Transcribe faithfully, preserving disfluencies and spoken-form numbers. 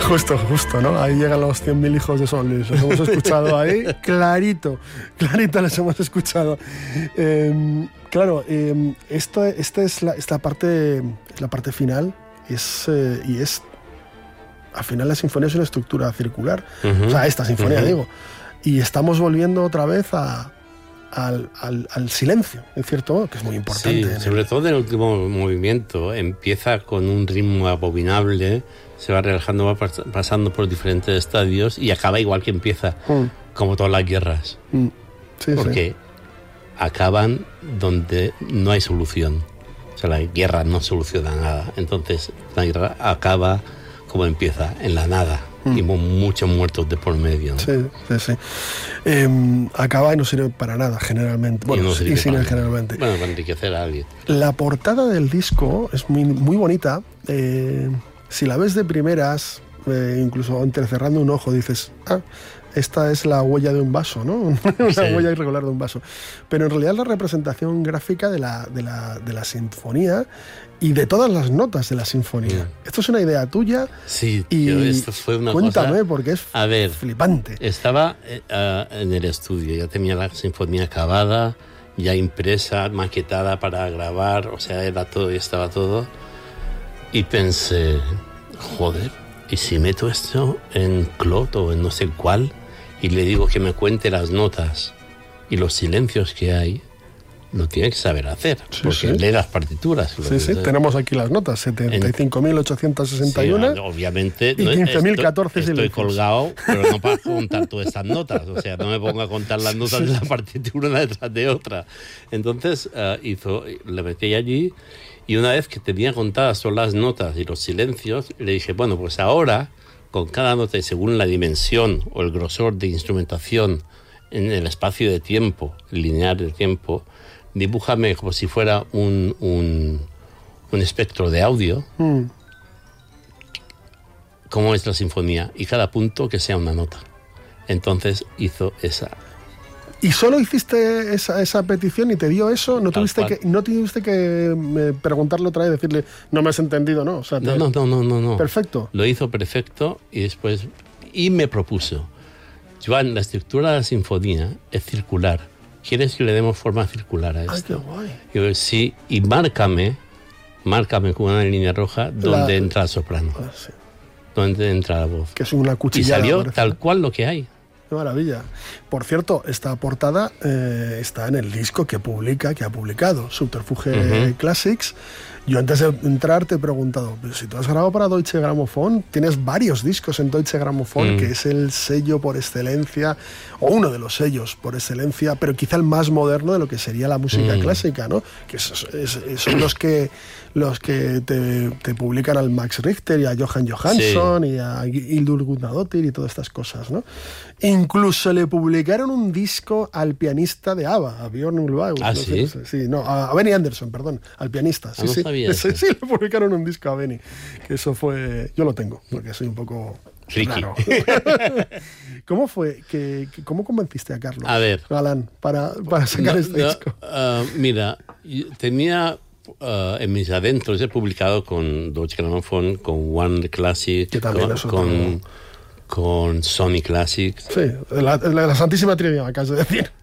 Justo, justo, ¿no? Ahí llegan los cien mil hijos de Son Luis. Los hemos escuchado ahí, clarito, clarito les hemos escuchado. Eh, claro, eh, esta, esta es la, esta parte, la parte final, es, eh, y es, al final la sinfonía es una estructura circular, uh-huh. o sea, esta sinfonía, uh-huh. digo, y estamos volviendo otra vez a... Al, al, al silencio, en cierto modo, que es muy importante. Sí, sobre el... todo en el último movimiento, empieza con un ritmo abominable, se va relajando, va pas- pasando por diferentes estadios y acaba igual que empieza, mm. como todas las guerras. Mm. Sí, porque sí. acaban donde no hay solución. O sea, la guerra no soluciona nada. Entonces, la guerra acaba como empieza, en la nada. Mm. Y muchos muertos de por medio, ¿no? Sí, sí, sí. Eh, acaba y no sirve para nada, generalmente. Bueno, y, no sirve y sirve generalmente. Bueno, para enriquecer a alguien. La portada del disco es muy, muy bonita. Eh, si la ves de primeras, eh, incluso entrecerrando un ojo, dices, ah, esta es la huella de un vaso, ¿no? Una sí. huella irregular de un vaso. Pero en realidad es la representación gráfica de la, de la, de la sinfonía y de todas las notas de la sinfonía. Mm. Esto es una idea tuya. Sí, y tío, esto fue una cuéntame, cosa... porque es a ver, flipante. Estaba uh, en el estudio, ya tenía la sinfonía acabada, ya impresa, maquetada para grabar, o sea, era todo, estaba todo. Y pensé, joder, ¿y si meto esto en Clot o en no sé cuál y le digo que me cuente las notas y los silencios que hay? Lo tiene que saber hacer, sí, porque sí. lee las partituras. Sí, sí, tenemos aquí las notas, setenta y cinco mil ochocientos sesenta y uno sí, obviamente, y quince mil catorce estoy, estoy colgado, pero no para contar todas estas notas, o sea, no me pongo a contar las notas sí. de la partitura una detrás de otra. Entonces, uh, hizo, le metí allí, y una vez que tenía contadas todas las notas y los silencios, le dije, bueno, pues ahora, con cada nota y según la dimensión o el grosor de instrumentación en el espacio de tiempo, lineal de tiempo, dibújame como si fuera un, un, un espectro de audio, mm. cómo es la sinfonía, y cada punto que sea una nota. Entonces hizo esa. ¿Y solo hiciste esa, esa petición y te dio eso? ¿No tuviste, que, ¿No tuviste que preguntarle otra vez y decirle, no me has entendido, no? O sea, te... no, no, no, no, no. Perfecto. Lo hizo perfecto y después... Y me propuso, Joan, la estructura de la sinfonía es circular. ¿Quieres que le demos forma circular a esto? Ay, qué guay. Y yo, sí, y márcame, márcame con una línea roja donde la... entra el soprano, ah, sí. donde entra la voz. Que es una cuchillada. Y salió parece. Tal cual lo que hay. Qué maravilla. Por cierto, esta portada eh, está en el disco que publica, que ha publicado, Subterfuge uh-huh. Classics. Yo antes de entrar te he preguntado, si tú has grabado para Deutsche Grammophon, tienes varios discos en Deutsche Grammophon, mm. que es el sello por excelencia, o uno de los sellos por excelencia, pero quizá el más moderno de lo que sería la música mm. clásica, ¿no? Que es, es, es, son los que los que te, te publican al Max Richter y a Johan Johansson sí. y a Hildur Guðnadóttir y todas estas cosas, ¿no? Incluso le publicaron un disco al pianista de ABBA, a Björn Ulvaeus. ¿Ah, no sí? Sé, sí, no, a Benny Andersson, perdón, al pianista. Sí, ah, no sí. sabía Sí, sí, le publicaron un disco a Benny. Que eso fue... Yo lo tengo, porque soy un poco... Claro. ¿Cómo fue? Que, que, ¿Cómo convenciste a Carlos a ver, Galán para, para sacar no, este no, disco? Uh, mira, tenía... Uh, en mis adentros he publicado con Deutsche Grammophon, con One Classic, con, con, con Sony Classic. Sí, la, la, la Santísima Trinidad, acabas de decir.